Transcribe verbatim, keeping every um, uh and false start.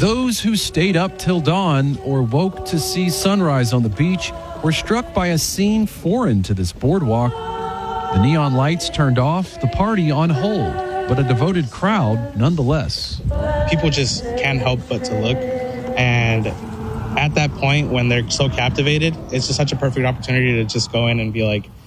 Those who stayed up till dawn or woke to see sunrise on the beach were struck by a scene foreign to this boardwalk. The neon lights turned off, the party on hold, but a devoted crowd nonetheless. People just can't help but to look. And at that point, when they're so captivated, it's just such a perfect opportunity to just go in and be like,